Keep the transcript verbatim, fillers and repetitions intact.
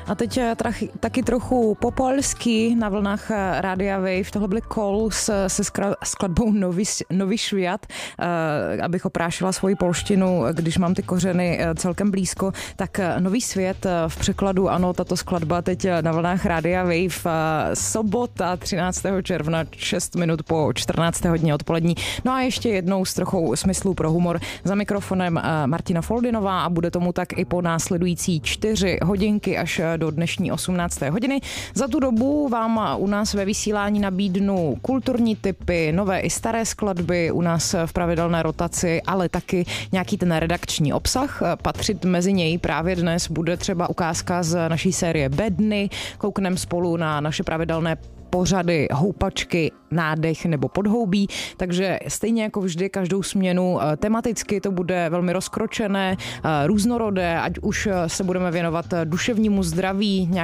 A teď trachy, taky trochu po polsky na vlnách Rádia Wave. Tohle byly Coles se skladbou Nový, Nový svět. Abych oprášila svoji polštinu, když mám ty kořeny celkem blízko, tak Nový svět v překladu, ano, tato skladba teď na vlnách Rádia Wave. Sobota třináctého června, šest minut po čtrnácté hodině odpolední. No a ještě jednou s trochou smyslu pro humor za mikrofonem Martina Foldinová a bude tomu tak i po následující čtyři hodinky až do dnešní osmnácté hodiny. Za tu dobu vám u nás ve vysílání nabídnu kulturní tipy, nové i staré skladby u nás v pravidelné rotaci, ale taky nějaký ten redakční obsah. Patřit mezi něj právě dnes bude třeba ukázka z naší série Bedny. Koukneme spolu na naše pravidelné pořady Houpačky, Nádech nebo Podhoubí, takže stejně jako vždy každou směnu tematicky to bude velmi rozkročené, různorodé, ať už se budeme věnovat duševnímu zdraví,